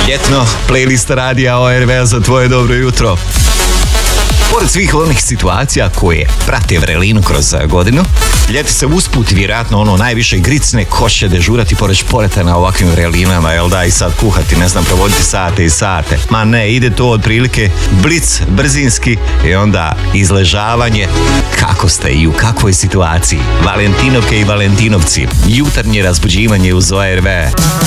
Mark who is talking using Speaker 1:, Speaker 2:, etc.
Speaker 1: Ljetno playlist radija ORV za tvoje dobro jutro. Pored svih onih situacija koje prate vrelinu kroz godinu, ljeti se usput vjerojatno najviše gricne ko će dežurati pored šporeta na ovakvim vrelinama, jel da, i sad kuhati, ne znam, provoditi sate i sate. Ma ne, ide to otprilike blic, brzinski i onda izležavanje. Kako ste i u kakvoj situaciji? Valentinovke i Valentinovci, jutarnje razbuđivanje uz ORV.